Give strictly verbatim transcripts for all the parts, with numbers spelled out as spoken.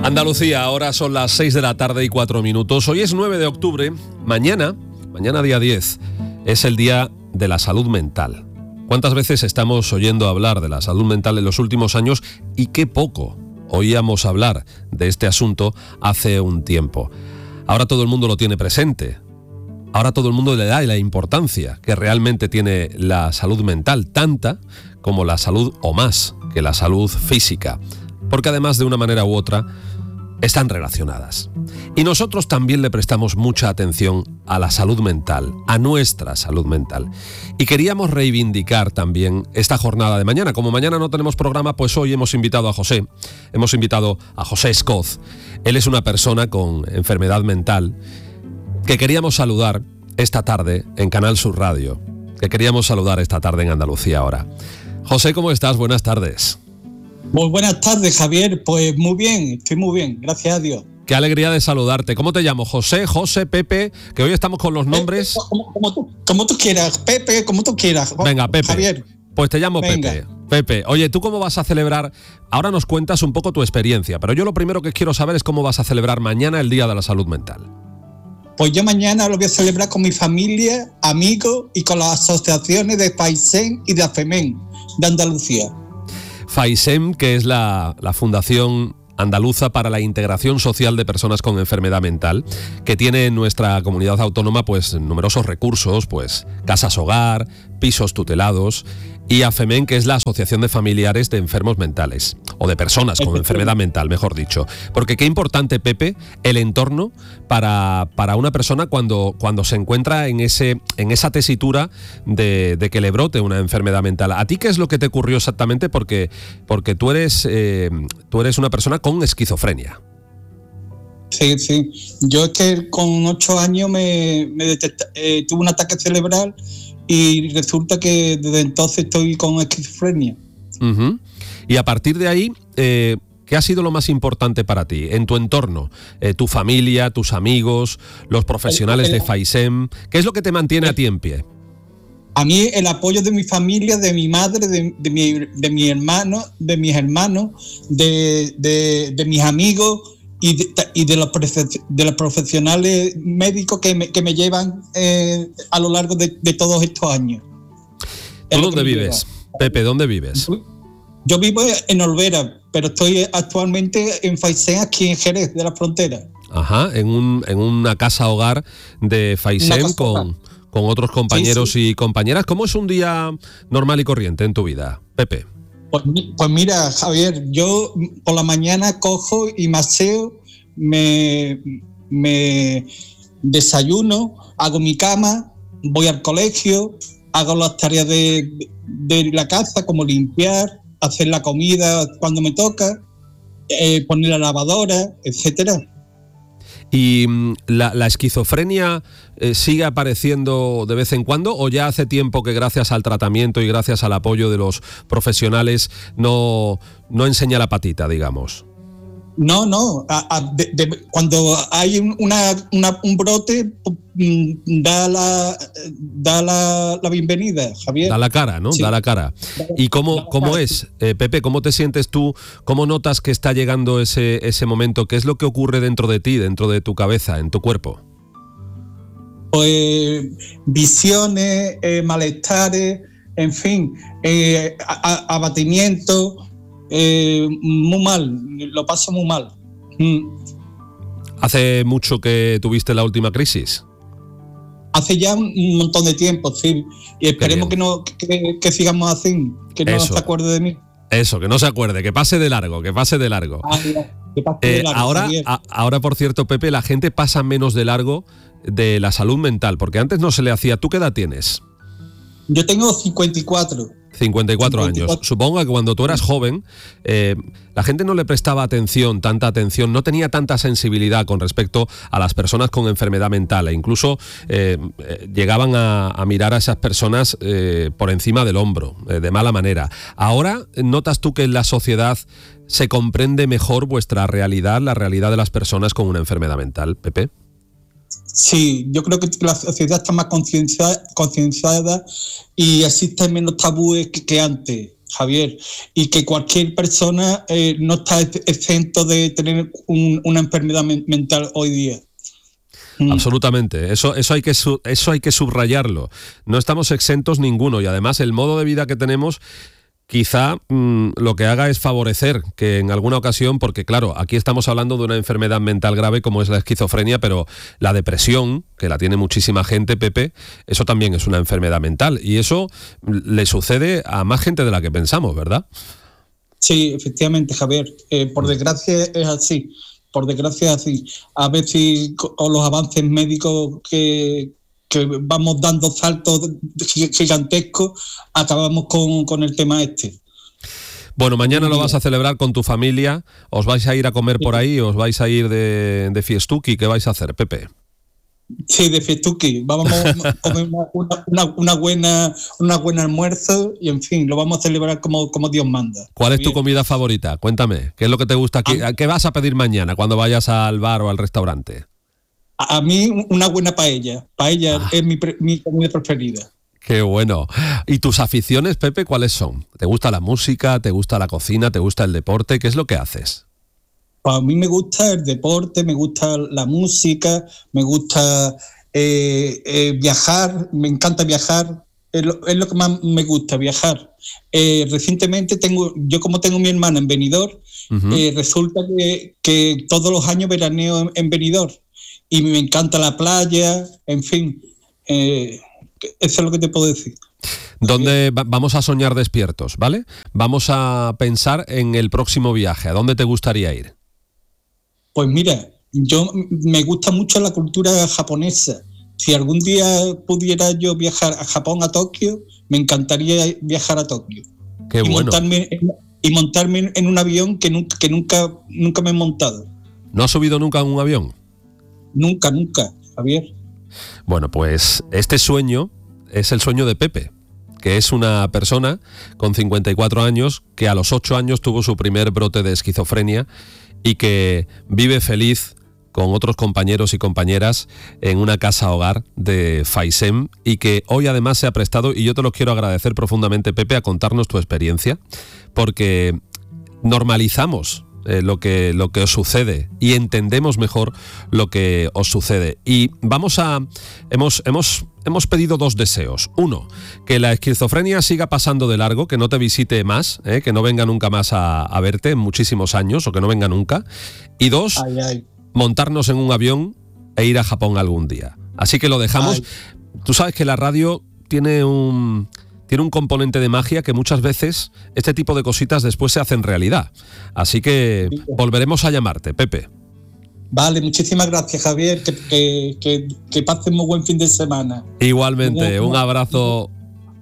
Andalucía, ahora son las seis de la tarde y cuatro minutos. Hoy es nueve de octubre. Mañana, mañana día diez, es el Día de la Salud Mental. ¿Cuántas veces estamos oyendo hablar de la salud mental en los últimos años y qué poco oíamos hablar de este asunto hace un tiempo? Ahora todo el mundo lo tiene presente. Ahora todo el mundo le da la importancia que realmente tiene la salud mental, tanta como la salud o más que la salud física, porque además de una manera u otra están relacionadas. Y nosotros también le prestamos mucha atención a la salud mental, a nuestra salud mental. Y queríamos reivindicar también esta jornada de mañana. Como mañana no tenemos programa, pues hoy hemos invitado a José, hemos invitado a José Escoz. Él es una persona con enfermedad mental que queríamos saludar esta tarde en Canal Sur Radio, que queríamos saludar esta tarde en Andalucía ahora. José, ¿cómo estás? Buenas tardes. Muy buenas tardes, Javier. Pues muy bien, estoy muy bien, gracias a Dios. Qué alegría de saludarte. ¿Cómo te llamo? José, José, Pepe, que hoy estamos con los nombres. Como, como, tú, como tú quieras, Pepe, como tú quieras. Venga, Pepe. Javier. Pues te llamo Venga. Pepe. Pepe, oye, ¿tú cómo vas a celebrar? Ahora nos cuentas un poco tu experiencia, pero yo lo primero que quiero saber es cómo vas a celebrar mañana el Día de la Salud Mental. Pues yo mañana lo voy a celebrar con mi familia, amigos y con las asociaciones de FAISEM y de AFEMEN de Andalucía. FAISEM, que es la, la Fundación Andaluza para la Integración Social de Personas con Enfermedad Mental, que tiene en nuestra comunidad autónoma pues numerosos recursos, pues casas hogar, pisos tutelados, y AFEMEN, que es la Asociación de Familiares de Enfermos Mentales, o de personas con enfermedad mental, mejor dicho. Porque qué importante, Pepe, el entorno para, para una persona cuando, cuando se encuentra en, ese, en esa tesitura de, de que le brote una enfermedad mental. ¿A ti qué es lo que te ocurrió exactamente? Porque, porque tú, eres, eh, tú eres una persona con esquizofrenia. Sí, sí. Yo es que con ocho años me, me detecta, eh, tuve un ataque cerebral y resulta que desde entonces estoy con esquizofrenia. Uh-huh. Y a partir de ahí, eh, ¿qué ha sido lo más importante para ti en tu entorno? Eh, tu familia, tus amigos, los profesionales el, el, de FAISEM. ¿Qué es lo que te mantiene el, a ti en pie? A mí el apoyo de mi familia, de mi madre, de, de, mi, de mi hermano, de mis hermanos, de, de, de mis amigos y de, y de, los, de los profesionales médicos que me, que me llevan eh, a lo largo de, de todos estos años. ¿Tú dónde vives? Pepe, ¿dónde vives? Yo vivo en Olvera, pero estoy actualmente en FAISEM, aquí en Jerez de la Frontera. Ajá, en, un, en una casa hogar de FAISEM con, con otros compañeros sí, sí. y compañeras. ¿Cómo es un día normal y corriente en tu vida, Pepe? Pues, pues mira, Javier, yo por la mañana cojo y me aseo, me, me desayuno, hago mi cama, voy al colegio, hago las tareas de, de la casa, como limpiar, hacer la comida cuando me toca, eh, poner la lavadora, etcétera. ¿Y la, la esquizofrenia eh, sigue apareciendo de vez en cuando o ya hace tiempo que gracias al tratamiento y gracias al apoyo de los profesionales no, no enseña la patita, digamos? No, no. A, a, de, de, cuando hay una, una, un brote, da la, da la, la bienvenida, Javier. Da la cara, ¿no? Sí. Da la cara. ¿Y cómo, cómo es, eh, Pepe, cómo te sientes tú? ¿Cómo notas que está llegando ese, ese momento? ¿Qué es lo que ocurre dentro de ti, dentro de tu cabeza, en tu cuerpo? Pues visiones, eh, malestares, en fin, eh, a, a, abatimiento. Eh, muy mal, lo paso muy mal. Mm. ¿Hace mucho que tuviste la última crisis? Hace ya un montón de tiempo, sí. Y esperemos que no que, que sigamos así, que no Eso. se acuerde de mí. Eso, que no se acuerde, que pase de largo, que pase de largo. Ah, mira, que pase eh, de largo ahora, a, ahora, por cierto, Pepe, la gente pasa menos de largo de la salud mental, porque antes no se le hacía. ¿Tú qué edad tienes? Yo tengo cincuenta y cuatro. cincuenta y cuatro años. Supongo que cuando tú eras joven, eh, la gente no le prestaba atención, tanta atención, no tenía tanta sensibilidad con respecto a las personas con enfermedad mental e incluso eh, eh, llegaban a, a mirar a esas personas eh, por encima del hombro, eh, de mala manera. Ahora, ¿notas tú que en la sociedad se comprende mejor vuestra realidad, la realidad de las personas con una enfermedad mental, Pepe? Sí, yo creo que la sociedad está más concienciada y existen menos tabúes que, que antes. Javier, y que cualquier persona eh, no está exento de tener un, una enfermedad men- mental hoy día. Absolutamente, eso, eso, hay que su, eso hay que subrayarlo. No estamos exentos ninguno y además el modo de vida que tenemos quizá mmm, lo que haga es favorecer que en alguna ocasión, porque claro, aquí estamos hablando de una enfermedad mental grave como es la esquizofrenia, pero la depresión, que la tiene muchísima gente, Pepe, eso también es una enfermedad mental y eso le sucede a más gente de la que pensamos, ¿verdad? Sí, efectivamente, Javier, eh, por desgracia es así. Por desgracia, así. A veces con los avances médicos que, que vamos dando saltos gigantescos, acabamos con, con el tema este. Bueno, mañana lo vas a celebrar con tu familia. ¿Os vais a ir a comer por ahí? ¿Os vais a ir de, de fiestuki? ¿Qué vais a hacer, Pepe? Sí, de fiestuki. Vamos a comer una, una, una buena una buena almuerzo y, en fin, lo vamos a celebrar como, como Dios manda. ¿Cuál es tu comida favorita? Cuéntame, ¿qué es lo que te gusta? ¿Qué, ¿Qué vas a pedir mañana cuando vayas al bar o al restaurante? A, a mí, una buena paella. Paella ah. es mi, pre, mi comida preferida. Qué bueno. ¿Y tus aficiones, Pepe, cuáles son? ¿Te gusta la música? ¿Te gusta la cocina? ¿Te gusta el deporte? ¿Qué es lo que haces? A mí me gusta el deporte, me gusta la música, me gusta eh, eh, viajar, me encanta viajar, es lo, es lo que más me gusta, viajar. Eh, recientemente tengo, yo como tengo mi hermana en Benidorm, uh-huh. eh, resulta que, que todos los años veraneo en, en Benidorm y me encanta la playa, en fin, eh, eso es lo que te puedo decir. ¿Dónde va- vamos a soñar despiertos, ¿vale? Vamos a pensar en el próximo viaje. ¿A dónde te gustaría ir? Pues mira, yo me gusta mucho la cultura japonesa. Si algún día pudiera yo viajar a Japón, a Tokio, me encantaría viajar a Tokio. Qué y bueno. Montarme en, y montarme en un avión que nunca, que nunca, nunca me he montado. ¿No has subido nunca en un avión? Nunca, nunca, Javier. Bueno, pues este sueño es el sueño de Pepe, que es una persona con cincuenta y cuatro años que a los ocho años tuvo su primer brote de esquizofrenia y que vive feliz con otros compañeros y compañeras en una casa hogar de Faisem y que hoy además se ha prestado, y yo te lo quiero agradecer profundamente, Pepe, a contarnos tu experiencia, porque normalizamos eh, lo que, lo que os sucede y entendemos mejor lo que os sucede. Y vamos a... Hemos, hemos, hemos pedido dos deseos. Uno, que la esquizofrenia siga pasando de largo, que no te visite más, eh, que no venga nunca más a, a verte en muchísimos años o que no venga nunca. Y dos, ay, ay. montarnos en un avión e ir a Japón algún día. Así que lo dejamos. Ay. Tú sabes que la radio tiene un... tiene un componente de magia que muchas veces este tipo de cositas después se hacen realidad. Así que volveremos a llamarte, Pepe. Vale, muchísimas gracias, Javier. Que, que, que, que pasen muy buen fin de semana. Igualmente, un abrazo,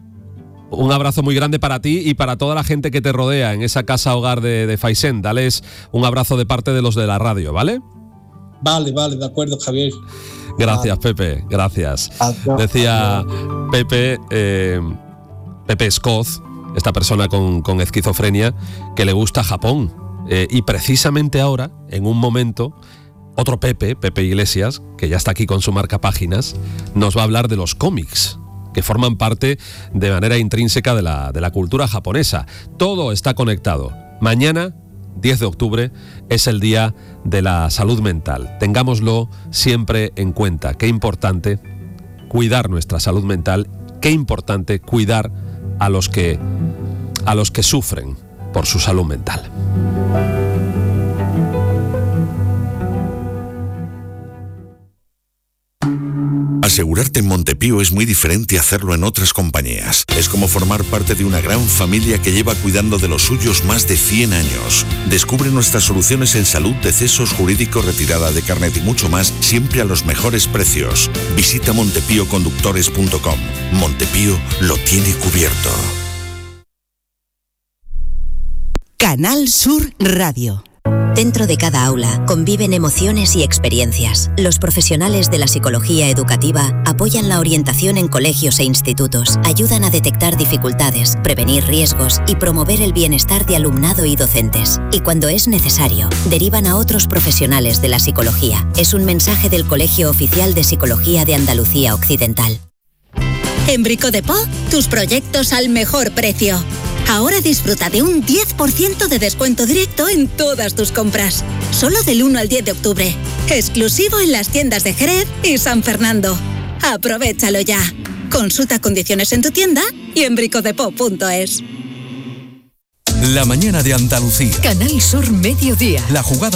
un abrazo muy grande para ti y para toda la gente que te rodea en esa casa hogar de, de Faisén. Dales un abrazo de parte de los de la radio, ¿vale? Vale, vale, de acuerdo, Javier. Gracias, Pepe, gracias. Adiós. Decía Pepe... Eh, Pepe Escoz, esta persona con, con esquizofrenia, que le gusta Japón. Eh, y precisamente ahora, en un momento, otro Pepe, Pepe Iglesias, que ya está aquí con su marca Páginas, nos va a hablar de los cómics, que forman parte de manera intrínseca de la, de la cultura japonesa. Todo está conectado. Mañana, diez de octubre, es el Día de la Salud Mental. Tengámoslo siempre en cuenta. Qué importante cuidar nuestra salud mental, qué importante cuidar a los que a los que sufren por su salud mental. Asegurarte en Montepío es muy diferente a hacerlo en otras compañías. Es como formar parte de una gran familia que lleva cuidando de los suyos más de cien años. Descubre nuestras soluciones en salud, decesos, jurídico, retirada de carnet y mucho más, siempre a los mejores precios. Visita montepío conductores punto com. Montepío lo tiene cubierto. Canal Sur Radio. Dentro de cada aula conviven emociones y experiencias. Los profesionales de la psicología educativa apoyan la orientación en colegios e institutos, ayudan a detectar dificultades, prevenir riesgos y promover el bienestar de alumnado y docentes. Y cuando es necesario, derivan a otros profesionales de la psicología. Es un mensaje del Colegio Oficial de Psicología de Andalucía Occidental. En Brico de Po, tus proyectos al mejor precio. Ahora disfruta de un diez por ciento de descuento directo en todas tus compras. Solo del uno al diez de octubre. Exclusivo en las tiendas de Jerez y San Fernando. Aprovéchalo ya. Consulta condiciones en tu tienda y en bricodepot punto es. La mañana de Andalucía. Canal Sur Mediodía. La jugada